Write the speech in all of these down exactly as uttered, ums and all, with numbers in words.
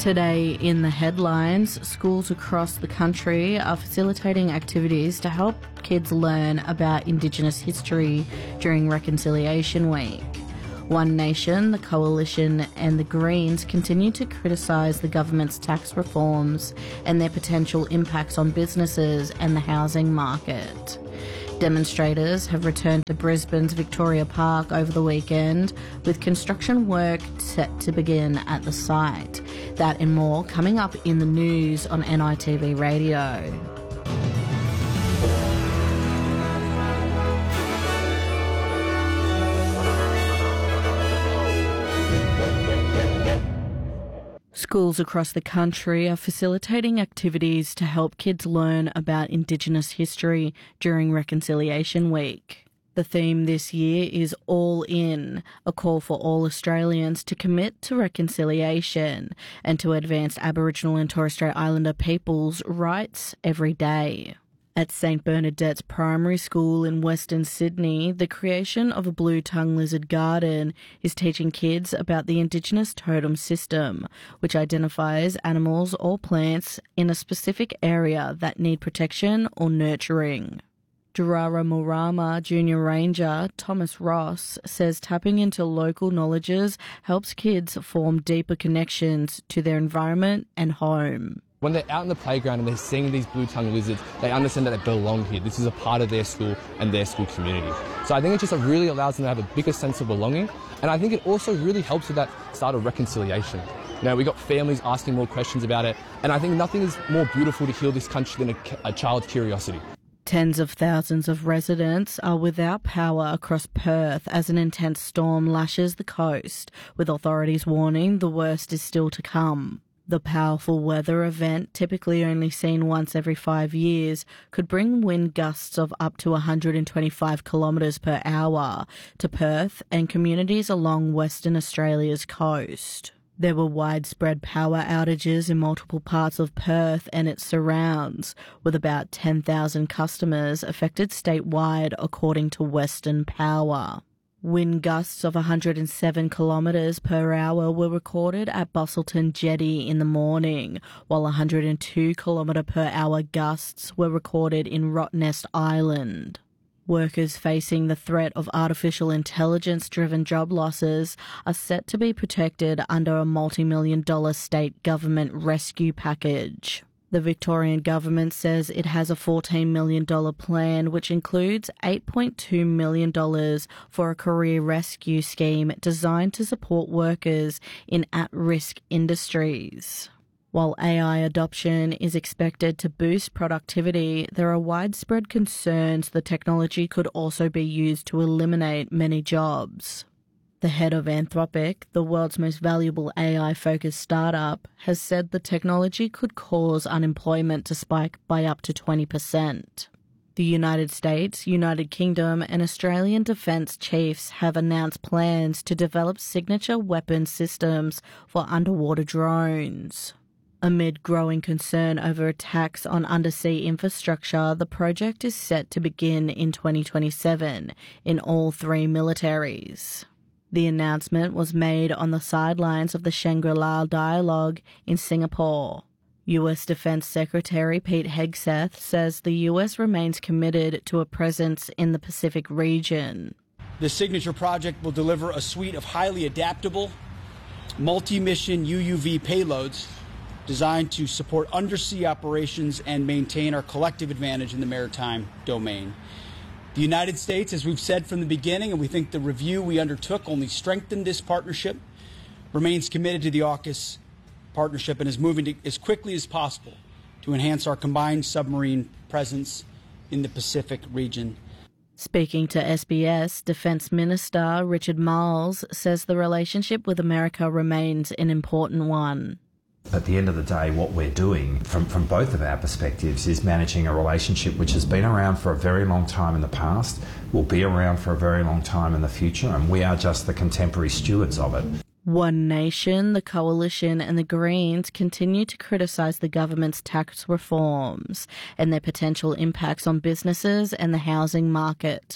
Today in the headlines, schools across the country are facilitating activities to help kids learn about Indigenous history during Reconciliation Week. One Nation, the Coalition and the Greens continue to criticise the government's tax reforms and their potential impacts on businesses and the housing market. Demonstrators have returned to Brisbane's Victoria Park over the weekend, with construction work set to begin at the site. That and more coming up in the news on N I T V Radio. Schools across the country are facilitating activities to help kids learn about Indigenous history during Reconciliation Week. The theme this year is All In, a call for all Australians to commit to reconciliation and to advance Aboriginal and Torres Strait Islander people's rights every day. At Saint Bernadette's Primary School in Western Sydney, the creation of a blue tongue lizard garden is teaching kids about the Indigenous totem system, which identifies animals or plants in a specific area that need protection or nurturing. Durrara Junior Ranger Thomas Ross says tapping into local knowledges helps kids form deeper connections to their environment and home. When they're out in the playground and they're seeing these blue-tongued lizards, they understand that they belong here. This is a part of their school and their school community. So I think it just really allows them to have a bigger sense of belonging. And I think it also really helps with that start of reconciliation. You know, we got families asking more questions about it. And I think nothing is more beautiful to heal this country than a, a child's curiosity. Tens of thousands of residents are without power across Perth as an intense storm lashes the coast, with authorities warning the worst is still to come. The powerful weather event, typically only seen once every five years, could bring wind gusts of up to one hundred twenty-five kilometres per hour to Perth and communities along Western Australia's coast. There were widespread power outages in multiple parts of Perth and its surrounds, with about ten thousand customers affected statewide, according to Western Power. Wind gusts of one hundred seven kilometres per hour were recorded at Busselton Jetty in the morning, while one hundred two kilometre per hour gusts were recorded in Rottnest Island. Workers facing the threat of artificial intelligence-driven job losses are set to be protected under a multi-million dollar state government rescue package. The Victorian government says it has a fourteen million dollars plan which includes eight point two million dollars for a career rescue scheme designed to support workers in at-risk industries. While A I adoption is expected to boost productivity, there are widespread concerns the technology could also be used to eliminate many jobs. The head of Anthropic, the world's most valuable A I-focused startup, has said the technology could cause unemployment to spike by up to twenty percent. The United States, United Kingdom and Australian defence chiefs have announced plans to develop signature weapon systems for underwater drones. Amid growing concern over attacks on undersea infrastructure, the project is set to begin in twenty twenty-seven in all three militaries. The announcement was made on the sidelines of the Shangri-La Dialogue in Singapore. U S Defense Secretary Pete Hegseth says the U S remains committed to a presence in the Pacific region. The signature project will deliver a suite of highly adaptable, multi-mission U U V payloads designed to support undersea operations and maintain our collective advantage in the maritime domain. The United States, as we've said from the beginning, and we think the review we undertook only strengthened this partnership, remains committed to the AUKUS partnership and is moving to, as quickly as possible to enhance our combined submarine presence in the Pacific region. Speaking to S B S, Defence Minister Richard Marles says the relationship with America remains an important one. At the end of the day, what we're doing from, from both of our perspectives is managing a relationship which has been around for a very long time in the past, will be around for a very long time in the future, and we are just the contemporary stewards of it. One Nation, the Coalition and the Greens continue to criticise the government's tax reforms and their potential impacts on businesses and the housing market.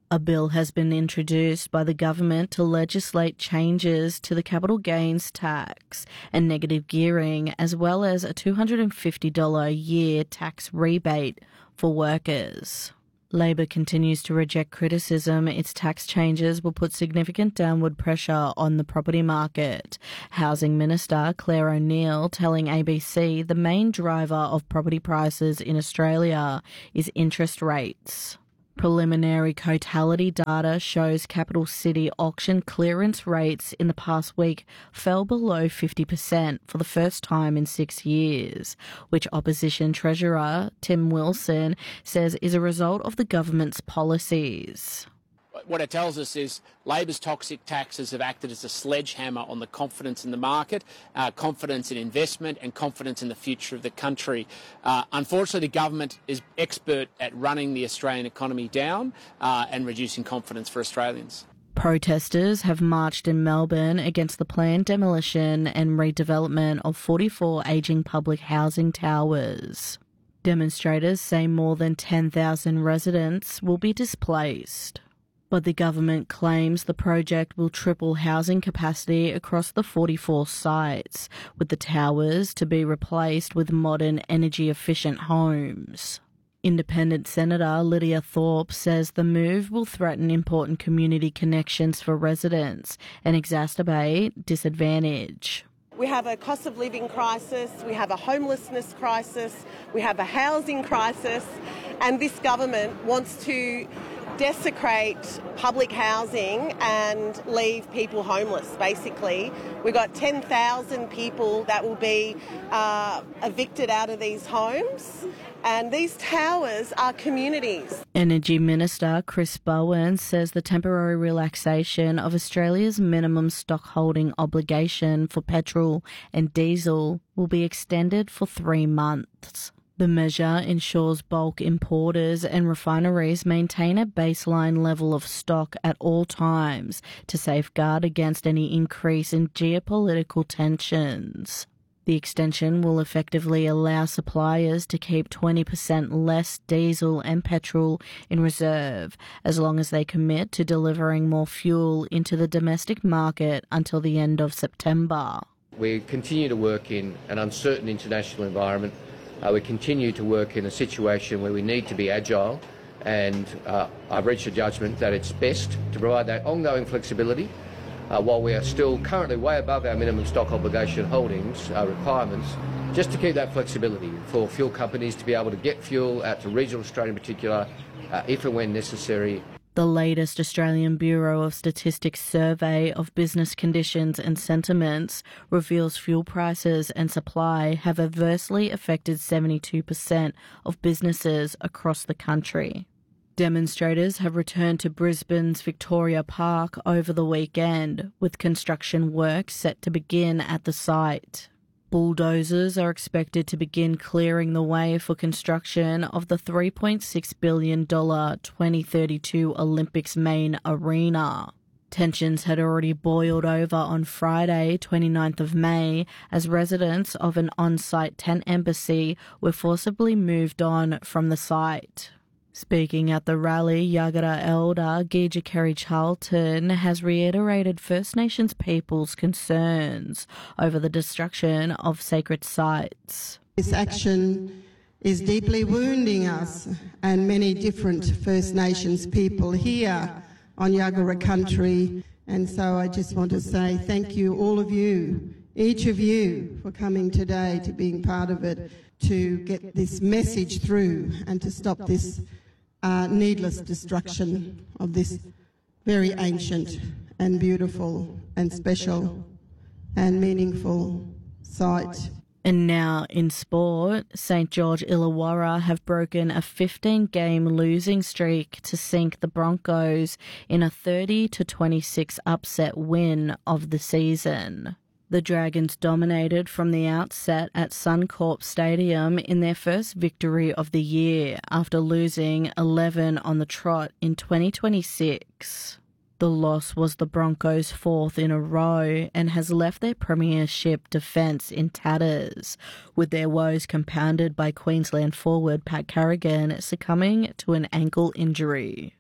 A bill has been introduced by the government to legislate changes to the capital gains tax and negative gearing, as well as a two hundred fifty dollars a year tax rebate for workers. Labor continues to reject criticism its tax changes will put significant downward pressure on the property market. Housing Minister Claire O'Neil telling A B C the main driver of property prices in Australia is interest rates. Preliminary Cotality data shows capital city auction clearance rates in the past week fell below fifty percent for the first time in six years, which Opposition Treasurer Tim Wilson says is a result of the government's policies. What it tells us is Labor's toxic taxes have acted as a sledgehammer on the confidence in the market, uh, confidence in investment and confidence in the future of the country. Uh, unfortunately, the government is expert at running the Australian economy down uh, and reducing confidence for Australians. Protesters have marched in Melbourne against the planned demolition and redevelopment of forty-four ageing public housing towers. Demonstrators say more than ten thousand residents will be displaced. But the government claims the project will triple housing capacity across the forty-four sites, with the towers to be replaced with modern energy-efficient homes. Independent Senator Lydia Thorpe says the move will threaten important community connections for residents and exacerbate disadvantage. We have a cost of living crisis, we have a homelessness crisis, we have a housing crisis, and this government wants to desecrate public housing and leave people homeless, basically. We've got ten thousand people that will be uh, evicted out of these homes, and these towers are communities. Energy Minister Chris Bowen says the temporary relaxation of Australia's minimum stockholding obligation for petrol and diesel will be extended for three months. The measure ensures bulk importers and refineries maintain a baseline level of stock at all times to safeguard against any increase in geopolitical tensions. The extension will effectively allow suppliers to keep twenty percent less diesel and petrol in reserve, as long as they commit to delivering more fuel into the domestic market until the end of September. We continue to work in an uncertain international environment. Uh, we continue to work in a situation where we need to be agile, and uh, I've reached a judgment that it's best to provide that ongoing flexibility uh, while we are still currently way above our minimum stock obligation holdings uh, requirements, just to keep that flexibility for fuel companies to be able to get fuel out to regional Australia in particular, uh, if and when necessary. The latest Australian Bureau of Statistics survey of business conditions and sentiments reveals fuel prices and supply have adversely affected seventy-two percent of businesses across the country. Demonstrators have returned to Brisbane's Victoria Park over the weekend, with construction work set to begin at the site. Bulldozers are expected to begin clearing the way for construction of the three point six billion dollars twenty thirty-two Olympics main arena. Tensions had already boiled over on Friday, twenty-ninth of May, as residents of an on-site tent embassy were forcibly moved on from the site. Speaking at the rally, Yagara elder Gija Kerry-Charlton has reiterated First Nations people's concerns over the destruction of sacred sites. This action is deeply wounding us and many different First Nations people here on Yagara country, and so I just want to say thank you, all of you, each of you, for coming today, to being part of it, to get this message through and to stop this Uh, needless destruction of this very ancient and beautiful and special and meaningful site. And now in sport, Saint George Illawarra have broken a fifteen-game losing streak to sink the Broncos in a thirty to twenty-six upset win of the season. The Dragons dominated from the outset at Suncorp Stadium in their first victory of the year after losing eleven on the trot in twenty twenty-six. The loss was the Broncos' fourth in a row and has left their premiership defence in tatters, with their woes compounded by Queensland forward Pat Carrigan succumbing to an ankle injury.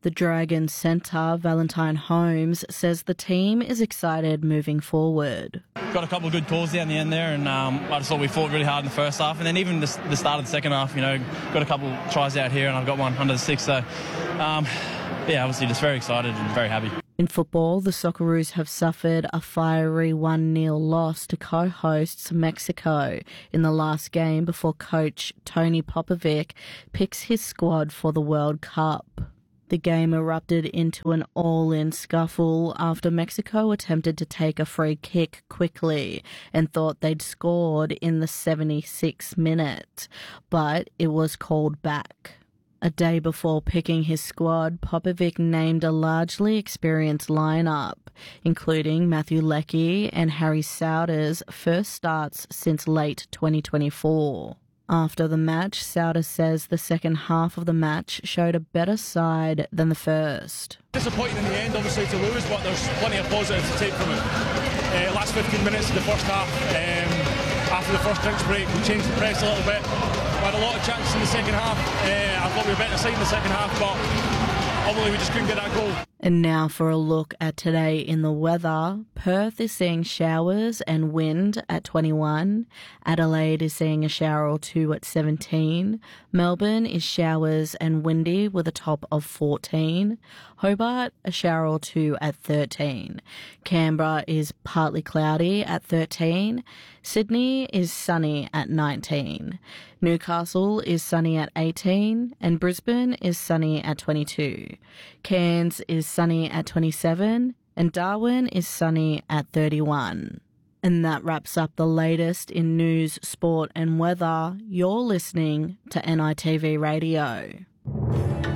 The Dragons centre, Valentine Holmes, says the team is excited moving forward. Got a couple of good calls down the end there, and um, I just thought we fought really hard in the first half, and then even the, the start of the second half, you know, got a couple of tries out here, and I've got one under the six, so um, yeah, obviously just very excited and very happy. In football, the Socceroos have suffered a fiery one nil loss to co-hosts Mexico in the last game before coach Tony Popovic picks his squad for the World Cup. The game erupted into an all-in scuffle after Mexico attempted to take a free kick quickly and thought they'd scored in the seventy-sixth minute, but it was called back. A day before picking his squad, Popovic named a largely experienced lineup, including Matthew Leckie and Harry Souders' first starts since late twenty twenty-four. After the match, Souders says the second half of the match showed a better side than the first. Disappointing in the end, obviously, to lose, but there's plenty of positives to take from it. Uh, last fifteen minutes of the first half, um, after the first drinks break, we changed the press a little bit. We had a lot of chances in the second half. Uh, I thought we were better side in the second half, but ultimately we just couldn't get that goal. And now for a look at today in the weather. Perth is seeing showers and wind at twenty-one. Adelaide is seeing a shower or two at seventeen. Melbourne is showers and windy with a top of fourteen. Hobart, a shower or two at thirteen. Canberra is partly cloudy at thirteen. Sydney is sunny at nineteen. Newcastle is sunny at eighteen. And Brisbane is sunny at twenty-two. Cairns is sunny at twenty-seven, and Darwin is sunny at thirty-one. And that wraps up the latest in news, sport and weather. You're listening to N I T V Radio.